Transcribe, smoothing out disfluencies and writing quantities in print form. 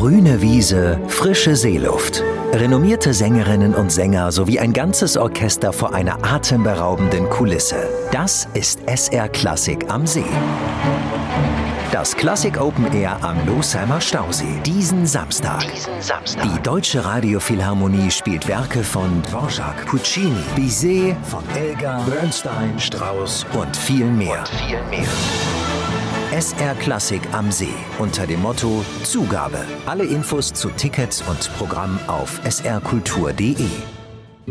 Grüne Wiese, frische Seeluft. Renommierte Sängerinnen und Sänger sowie ein ganzes Orchester vor einer atemberaubenden Kulisse. Das ist SR Klassik am See. Das Klassik Open Air am Losheimer Stausee. Diesen Samstag. Die Deutsche Radiophilharmonie spielt Werke von Dvorak, Puccini, Bizet, von Elgar, Bernstein, Strauss und viel mehr. SR Klassik am See unter dem Motto Zugabe. Alle Infos zu Tickets und Programm auf srkultur.de.